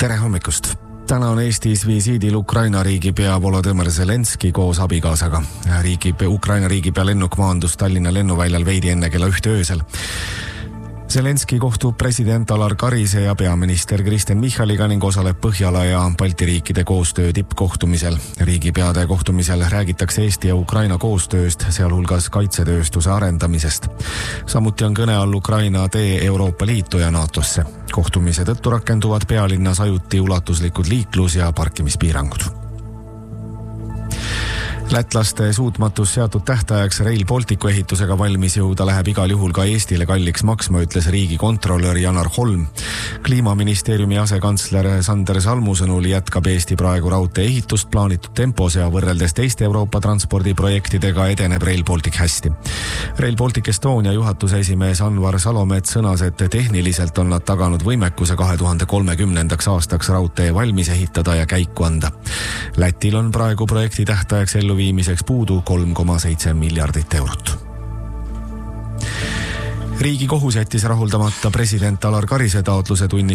Tere hommikust! Täna on Eestis visiidil Ukraina riigipea Volodõmõr Zelenski koos abikaasaga. Ukraina riigipea lennuk maandus Tallinna lennuväljal veidi enne kella 1 öösel. Zelenski kohtub president Alar Karise ja peaminister Kristen Michaliga ning osaleb Põhjala ja Balti riikide koostöö tippkohtumisel. Riigipeade kohtumisel räägitakse Eesti ja Ukraina koostööst, sealhulgas kaitsetööstuse arendamisest. Samuti on kõne all Ukraina tee Euroopa Liitu ja NATOsse. Kohtumise tõttu rakenduvad pealinnas ajuti ulatuslikud liiklus- ja parkimispiirangud. Lätlaste suutmatus seatud tähtajaks Rail Balticu ehitusega valmis jõuda läheb igal juhul ka Eestile kalliks maksma, ütles riigikontrolör Janar Holm. Kliimaministeeriumi asekantsler Sander Salmu sõnul jätkab Eesti praegu raudtee ehitust plaanitud tempos ja võrreldes teiste Euroopa transpordiprojektidega edeneb Rail Baltic hästi. Rail Baltic Estonia juhatuse esimees Anvar Salomets sõnas, et tehniliselt on nad taganud võimekuse 2030. aastaks raudtee valmis ehitada ja käiku anda. Lätil on praegu projekti tähtajaks elluviimiseks puudu 3,7 miljardit eurot. Riigikohus jättis rahuldamata president Alar Karise taotluse